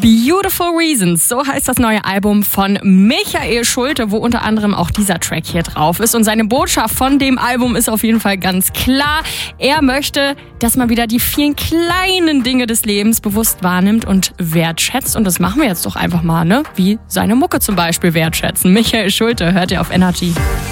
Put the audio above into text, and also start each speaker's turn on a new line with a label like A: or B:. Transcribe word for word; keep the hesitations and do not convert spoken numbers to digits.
A: Beautiful Reasons, so heißt das neue Album von Michael Schulte, wo unter anderem auch dieser Track hier drauf ist. Und seine Botschaft von dem Album ist auf jeden Fall ganz klar. Er möchte, dass man wieder die vielen kleinen Dinge des Lebens bewusst wahrnimmt und wertschätzt. Und das machen wir jetzt doch einfach mal, ne? Wie seine Mucke zum Beispiel wertschätzen. Michael Schulte hört ihr auf Energy.